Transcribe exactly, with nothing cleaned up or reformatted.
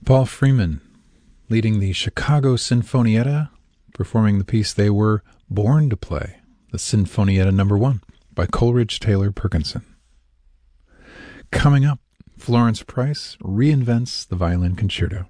Paul Freeman, leading the Chicago Sinfonietta, performing the piece they were born to play, the Sinfonietta Number One, by Coleridge Taylor Perkinson. Coming up, Florence Price reinvents the violin concerto.